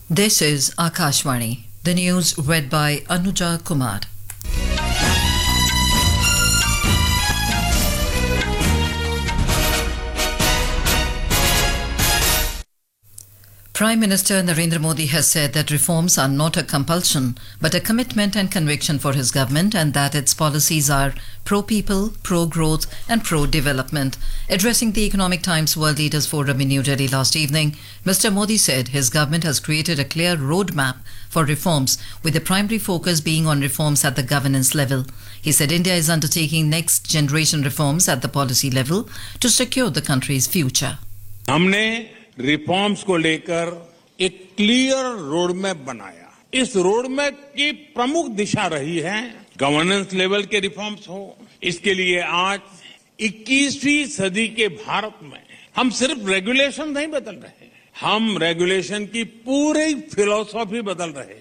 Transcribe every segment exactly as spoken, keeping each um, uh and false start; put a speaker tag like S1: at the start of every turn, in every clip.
S1: This is Akashvani. The news read by Anuja Kumar. Prime Minister Narendra Modi has said that reforms are not a compulsion, but a commitment and conviction for his government, and that its policies are pro-people, pro-growth and pro-development. Addressing the Economic Times World Leaders Forum in New Delhi last evening, Mister Modi said his government has created a clear roadmap for reforms, with the primary focus being on reforms at the governance level. He said India is undertaking next generation reforms at the policy level to secure the country's future.
S2: हमने reforms को लेकर एक clear road map बनाया। इस road map की प्रमुख दिशा रही है गवर्नेंस लेवल के रिफॉर्म्स हो। इसके लिए आज इक्कीसवीं सदी के भारत में हम सिर्फ रेगुलेशन नहीं बदल रहे, हम रेगुलेशन की पूरी फिलॉसफी बदल रहे हैं।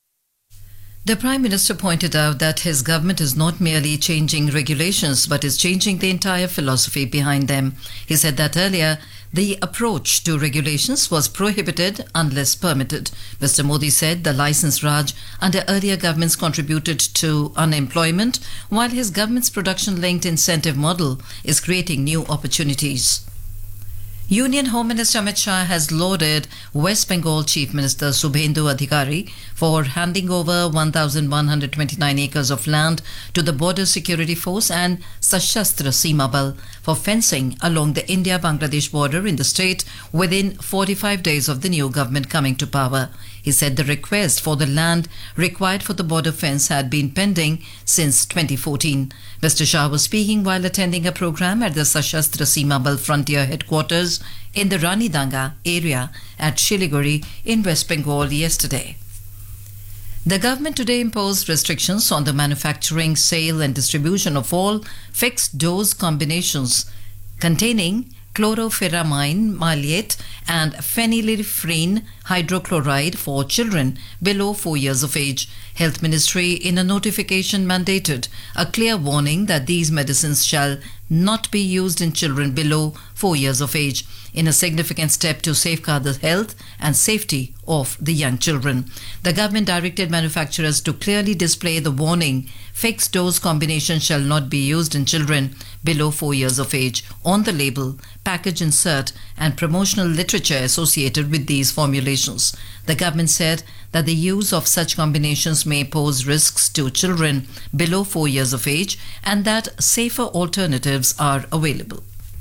S1: The Prime Minister pointed out that his government is not merely changing regulations but is changing the entire philosophy behind them. He said that earlier the approach to regulations was prohibited unless permitted. Mister Modi said the Licence Raj under earlier governments contributed to unemployment, while his government's production-linked incentive model is creating new opportunities. Union Home Minister Amit Shah has lauded West Bengal Chief Minister Subhendu Adhikari for handing over one thousand one hundred twenty-nine acres of land to the Border Security Force and Sashastra Seema Bal for fencing along the India-Bangladesh border in the state within forty-five days of the new government coming to power. He said the request for the land required for the border fence had been pending since twenty fourteen. Mister Shah was speaking while attending a program at the Sashastra Seema Bal Frontier Headquarters in the Ranidanga area at Shiliguri in West Bengal yesterday. The government today imposed restrictions on the manufacturing, sale and distribution of all fixed dose combinations containing chlorpheniramine maleate and phenylephrine hydrochloride for children below four years of age. Health Ministry in a notification mandated a clear warning that these medicines shall not be used in children below four years of age, in a significant step to safeguard the health and safety of the young children. The government directed manufacturers to clearly display the warning fixed dose combination shall not be used in children below four years of age on the label, package insert and promotional literature associated with these formulations. The government said that the use of such combinations may pose risks to children below four years of age and that safer alternatives are available.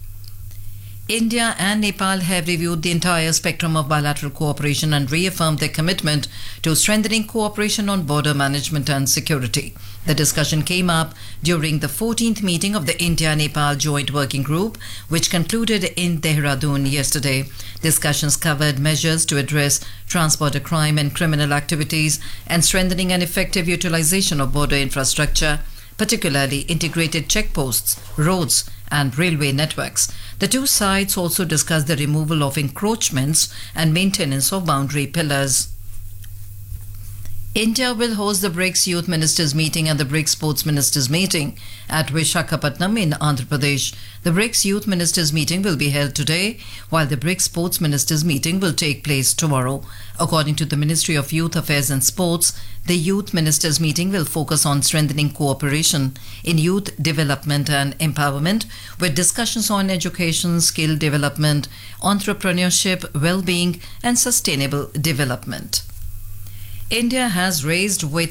S1: India and Nepal have reviewed the entire spectrum of bilateral cooperation and reaffirmed their commitment to strengthening cooperation on border management and security. The discussion came up during the fourteenth meeting of the India-Nepal Joint Working Group, which concluded in Dehradun yesterday. Discussions covered measures to address trans-border crime and criminal activities and strengthening and effective utilization of border infrastructure, particularly integrated checkposts, roads and railway networks. The two sides also discussed the removal of encroachments and maintenance of boundary pillars. India will host the BRICS Youth Ministers meeting and the BRICS Sports Ministers meeting at Visakhapatnam in Andhra Pradesh. The BRICS Youth Ministers meeting will be held today, while the BRICS Sports Ministers meeting will take place tomorrow. According to the Ministry of Youth Affairs and Sports, the Youth Ministers meeting will focus on strengthening cooperation in youth development and empowerment, with discussions on education, skill development, entrepreneurship, well-being and sustainable development. India has raised with